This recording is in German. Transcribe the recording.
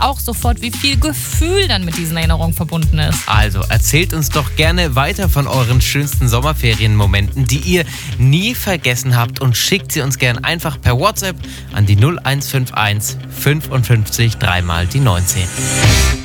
auch sofort, wie viel Gefühl dann mit diesen Erinnerungen verbunden ist. Also erzählt uns doch gerne weiter von euren schönsten Sommerferienmomenten, die ihr nie vergessen habt, und schickt sie uns gern einfach per WhatsApp an die 0151 55 3 mal die 19.